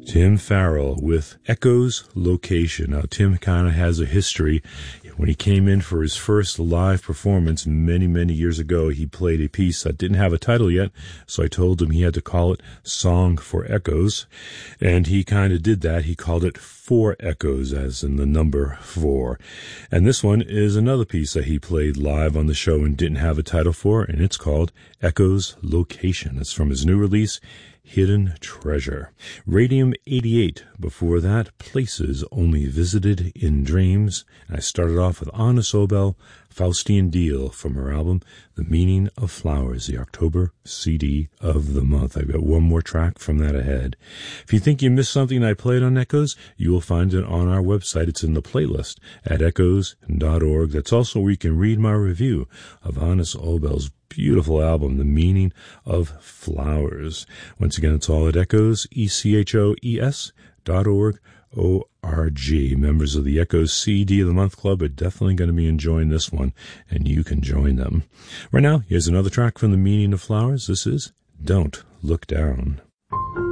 Tim Farrell with Echoes Location. Now, Tim kind of has a history. When he came in for his first live performance many, many years ago, he played a piece that didn't have a title yet, so I told him he had to call it Song for Echoes, and he kind of did that. He called it Four Echoes, as in the number 4. And this one is another piece that he played live on the show and didn't have a title for, and it's called Echoes Location. It's from his new release, Hidden Treasure. Radium 88. Before that, Places Only Visited in Dreams. And I started off with Anna Sobel, Faustian Deal, from her album The Meaning of Flowers, the October CD of the month. I've got one more track from that ahead. If you think you missed something I played on Echoes, you will find it on our website. It's in the playlist at echoes.org. That's also where you can read my review of Anna Sobel's beautiful album, The Meaning of Flowers. Once again, it's all at Echoes, ECHOES.org, O-R-G. Members of the Echoes CD of the Month Club are definitely going to be enjoying this one, and you can join them. Right now, here's another track from The Meaning of Flowers. This is Don't Look Down.